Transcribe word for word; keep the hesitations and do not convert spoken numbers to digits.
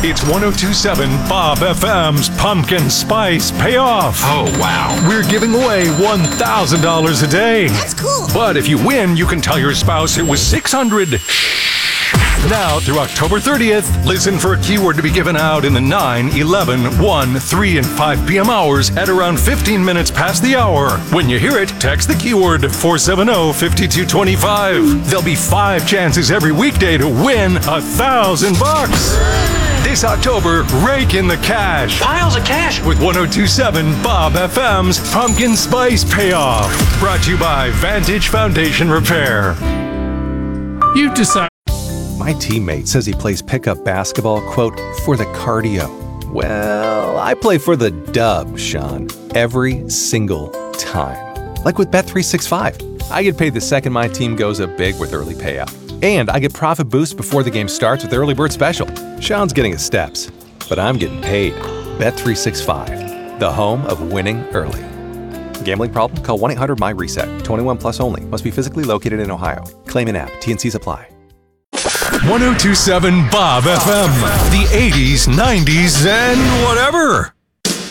It's ten twenty-seven Bob F M's Pumpkin Spice Payoff. Oh, wow. We're giving away one thousand dollars a day. That's cool. But if you win, you can tell your spouse it was six hundred dollars. Now through October thirtieth, listen for a keyword to be given out in the nine, eleven, one, three, and five p.m. hours at around fifteen minutes past the hour. When you hear it, text the keyword four seven zero, five two two five. There'll be five chances every weekday to win a thousand bucks. This October, rake in the cash. Piles of cash. With ten twenty-seven Bob F M's Pumpkin Spice Payoff. Brought to you by Vantage Foundation Repair. You decide. My teammate says he plays pickup basketball, quote, for the cardio. Well, I play for the dub, Sean, every single time. Like with Bet three sixty-five. I get paid the second my team goes up big with early payout. And I get profit boost before the game starts with Early Bird Special. Sean's getting his steps, but I'm getting paid. Bet three sixty-five, the home of winning early. Gambling problem? Call one eight hundred M Y RESET. twenty-one plus only. Must be physically located in Ohio. Claim an app. T and Cs apply. ten twenty-seven Bob F M. The eighties, nineties, and whatever.